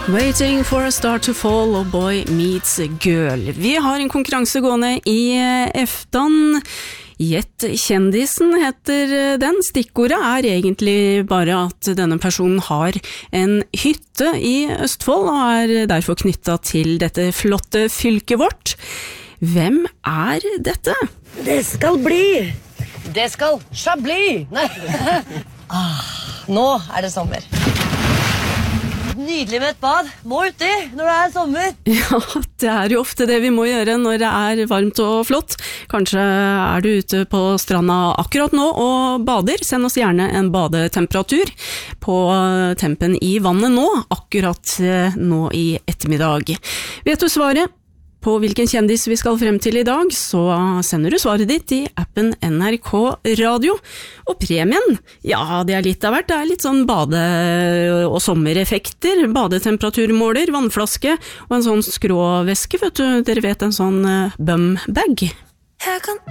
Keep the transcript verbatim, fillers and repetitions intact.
Waiting for a star to fall, og boy meets girl. Vi har en konkurranse gående i Eftan. Gjett kjendisen heter den. Stikkordet er egentlig bare at denne personen har en hytte i Østfold, og er derfor knyttet til dette flotte fylket vårt. Hvem er dette? Det skal bli. Det skal Chablis. Nei. ah, nå er det sommer. Nydelig med et bad. Må uti når det er sommer. Ja, det er jo ofte det vi må gjøre når det er varmt og flott. Kanskje er du ute på stranda akkurat nå og bader. Send oss gjerne en badetemperatur på tempen i vannet nå, akkurat nå i ettermiddag. Vet du svaret på hvilken kjendis vi skal frem til i dag, så sender du svaret ditt i appen N R K Radio. Og premien, ja, det er litt av hvert. Det er litt sånn bade- og sommereffekter, badetemperaturmåler, vannflaske og en sånn skråveske, vet du. Dere vet, en sånn bum bag.